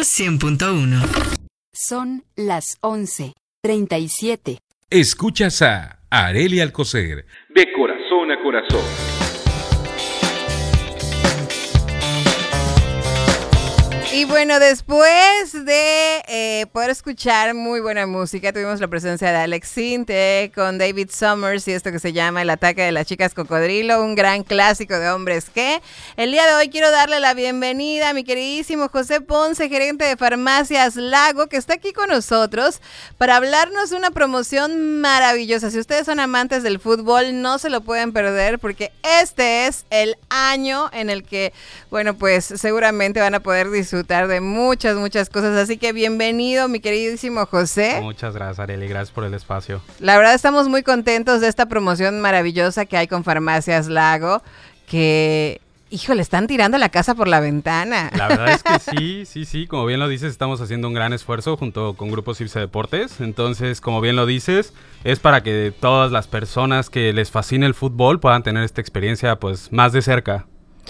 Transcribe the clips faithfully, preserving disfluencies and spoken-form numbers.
Amor cien punto uno. Son las once treinta y siete. Escuchas a Arely Alcocer, de corazón a corazón. Y bueno, después de eh, poder escuchar muy buena música, tuvimos la presencia de Alex Sinte con David Summers y esto que se llama El ataque de las chicas cocodrilo, un gran clásico de hombres que. El día de hoy quiero darle la bienvenida a mi queridísimo José Ponce, gerente de Farmacias Lago, que está aquí con nosotros para hablarnos de una promoción maravillosa. Si ustedes son amantes del fútbol, no se lo pueden perder porque este es el año en el que, bueno, pues seguramente van a poder disfrutar de muchas, muchas cosas, así que bienvenido mi queridísimo José. Muchas gracias, Arely, gracias por el espacio. La verdad estamos muy contentos de esta promoción maravillosa que hay con Farmacias Lago, que, híjole, están tirando la casa por la ventana. La verdad es que sí, sí, sí, como bien lo dices, estamos haciendo un gran esfuerzo junto con Grupo Cipse Deportes, entonces, como bien lo dices, es para que todas las personas que les fascine el fútbol puedan tener esta experiencia, pues, más de cerca.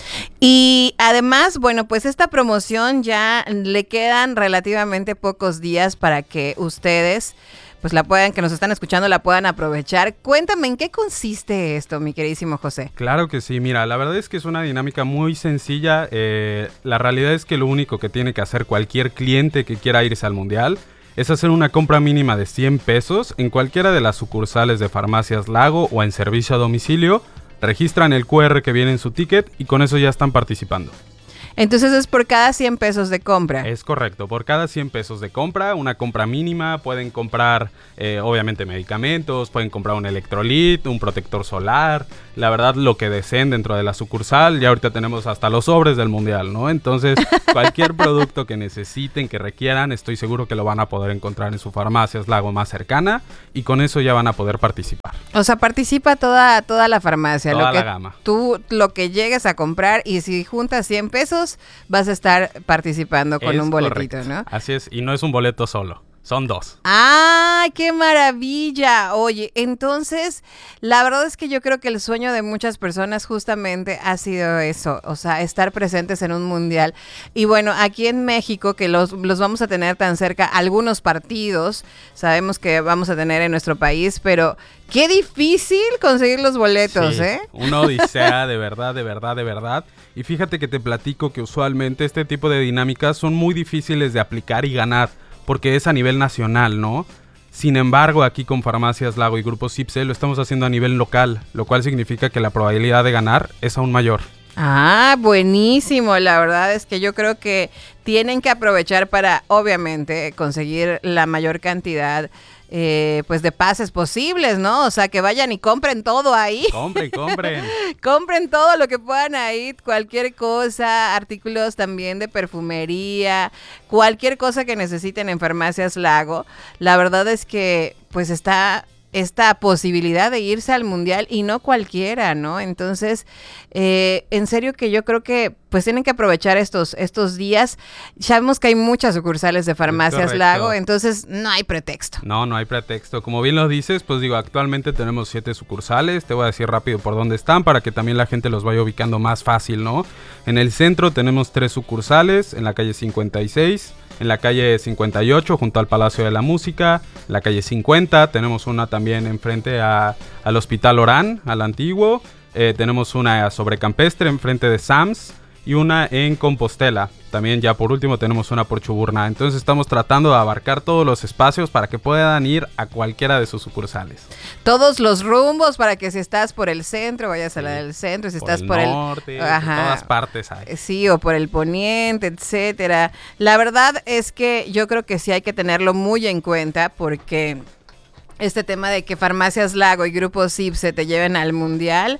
Y además, bueno, pues esta promoción ya le quedan relativamente pocos días para que ustedes, pues la puedan, que nos están escuchando, la puedan aprovechar. Cuéntame, ¿en qué consiste esto, mi queridísimo José? Claro que sí, mira, la verdad es que es una dinámica muy sencilla. Eh, la realidad es que lo único que tiene que hacer cualquier cliente que quiera irse al Mundial es hacer una compra mínima de cien pesos en cualquiera de las sucursales de Farmacias Lago o en servicio a domicilio. Registran el cu erre que viene en su ticket y con eso ya están participando. Entonces es por cada cien pesos de compra. Es correcto, por cada cien pesos de compra, una compra mínima, pueden comprar eh, obviamente medicamentos, pueden comprar un electrolit, un protector solar, la verdad lo que deseen dentro de la sucursal, ya ahorita tenemos hasta los sobres del mundial, ¿no? Entonces cualquier producto que necesiten, que requieran, estoy seguro que lo van a poder encontrar en su Farmacias Lago más cercana y con eso ya van a poder participar. O sea, participa toda, toda la farmacia, toda lo que la gama. Tú, lo que llegues a comprar y si juntas cien pesos, vas a estar participando con es un boletito, correcto. ¿no? Así es, y no es un boleto solo, son dos. ¡Ay, qué maravilla! Oye, entonces, la verdad es que yo creo que el sueño de muchas personas justamente ha sido eso, o sea, estar presentes en un mundial. Y bueno, aquí en México, que los, los vamos a tener tan cerca, algunos partidos, sabemos que vamos a tener en nuestro país, pero qué difícil conseguir los boletos, sí, ¿eh? Una odisea, de verdad, de verdad, de verdad. Y fíjate que te platico que usualmente este tipo de dinámicas son muy difíciles de aplicar y ganar, porque es a nivel nacional, ¿no? Sin embargo, aquí con Farmacias Lago y Grupo Cipse lo estamos haciendo a nivel local, lo cual significa que la probabilidad de ganar es aún mayor. Ah, buenísimo. La verdad es que yo creo que tienen que aprovechar para, obviamente, conseguir la mayor cantidad eh, pues de pases posibles, ¿no? O sea, que vayan y compren todo ahí. Compren, compren. Compren todo lo que puedan ahí, cualquier cosa, artículos también de perfumería, cualquier cosa que necesiten en Farmacias Lago. La verdad es que pues está esta posibilidad de irse al mundial y no cualquiera, ¿no? Entonces, eh, en serio que yo creo que pues tienen que aprovechar estos, estos días. Sabemos que hay muchas sucursales de Farmacias Lago, entonces no hay pretexto. No, no hay pretexto. Como bien lo dices, pues digo, actualmente tenemos siete sucursales. Te voy a decir rápido por dónde están para que también la gente los vaya ubicando más fácil, ¿no? En el centro tenemos tres sucursales, en la calle cincuenta y seis, en la calle cincuenta y ocho junto al Palacio de la Música, en la calle cincuenta, tenemos una también enfrente a, al Hospital Orán, al antiguo, eh, tenemos una sobre Campestre enfrente de Sams y una en Compostela. También ya por último tenemos una por Chuburná. Entonces estamos tratando de abarcar todos los espacios para que puedan ir a cualquiera de sus sucursales. Todos los rumbos para que si estás por el centro, vayas a la del centro, si por estás el por el norte, ajá, por todas partes hay. Sí, o por el poniente, etcétera. La verdad es que yo creo que sí hay que tenerlo muy en cuenta porque este tema de que Farmacias Lago y Grupo Cipse te lleven al mundial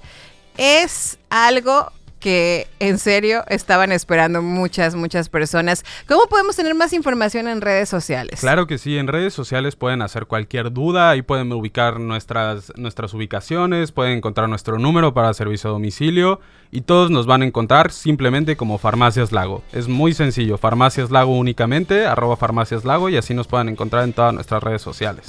es algo que en serio estaban esperando muchas, muchas personas. ¿Cómo podemos tener más información en redes sociales? Claro que sí, en redes sociales pueden hacer cualquier duda, ahí pueden ubicar nuestras, nuestras ubicaciones, pueden encontrar nuestro número para servicio a domicilio y todos nos van a encontrar simplemente como Farmacias Lago. Es muy sencillo, Farmacias Lago únicamente, arroba Farmacias Lago y así nos pueden encontrar en todas nuestras redes sociales.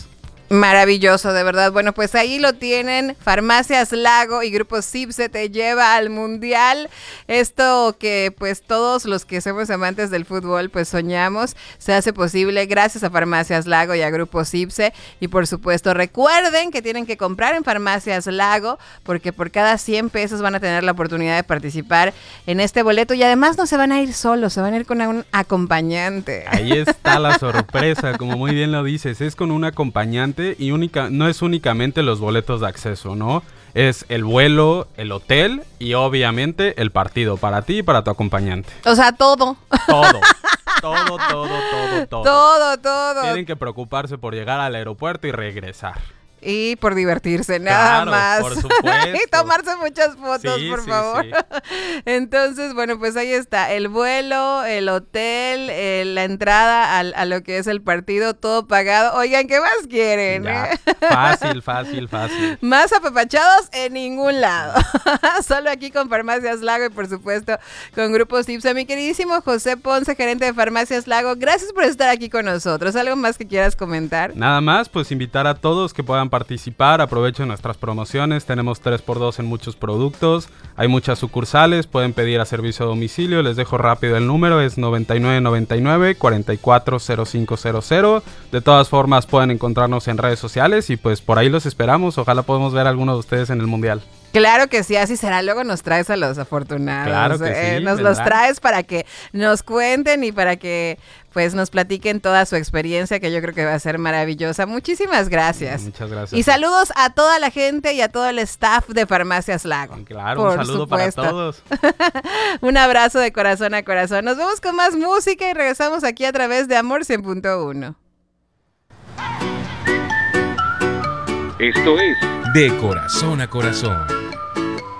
Maravilloso, de verdad. Bueno, pues ahí lo tienen. Farmacias Lago y Grupo Cipse te lleva al Mundial. Esto que pues todos los que somos amantes del fútbol pues soñamos, se hace posible gracias a Farmacias Lago y a Grupo Cipse. Y por supuesto recuerden que tienen que comprar en Farmacias Lago, porque por cada cien pesos van a tener la oportunidad de participar en este boleto. Y además no se van a ir solos, se van a ir con un acompañante. Ahí está la sorpresa, como muy bien lo dices, es con un acompañante. Y única, no es únicamente los boletos de acceso, ¿no? Es el vuelo, el hotel y obviamente el partido para ti y para tu acompañante. O sea, todo. Todo. Todo, todo, todo, todo. Todo, todo. Tienen que preocuparse por llegar al aeropuerto y regresar. Y por divertirse, nada claro, más. Por supuesto. Y tomarse muchas fotos, sí, por sí, favor. Sí. Entonces, bueno, pues ahí está. El vuelo, el hotel, eh, la entrada al, a lo que es el partido, todo pagado. Oigan, ¿qué más quieren? Ya, eh? Fácil, fácil, fácil. Más apapachados en ningún lado. Solo aquí con Farmacias Lago y por supuesto con Grupo Cipse. Mi queridísimo José Ponce, gerente de Farmacias Lago, gracias por estar aquí con nosotros. ¿Algo más que quieras comentar? Nada más, pues invitar a todos que puedan participar, aprovechen nuestras promociones, tenemos tres por dos en muchos productos, hay muchas sucursales, pueden pedir a servicio a domicilio, les dejo rápido el número, es noventa y nueve noventa y nueve, cuarenta y cuatro cero cinco cero cero. De todas formas pueden encontrarnos en redes sociales y pues por ahí los esperamos, ojalá podamos ver a alguno de ustedes en el Mundial. Claro que sí, así será. Luego nos traes a los afortunados. Claro que eh, sí, nos ¿verdad? los traes para que nos cuenten y para que pues nos platiquen toda su experiencia, que yo creo que va a ser maravillosa. Muchísimas gracias. Muchas gracias. Y saludos a toda la gente y a todo el staff de Farmacias Lago. Claro, por un saludo supuesto. para todos. Un abrazo de corazón a corazón. Nos vemos con más música y regresamos aquí a través de Amor cien punto uno. Esto es De Corazón a Corazón.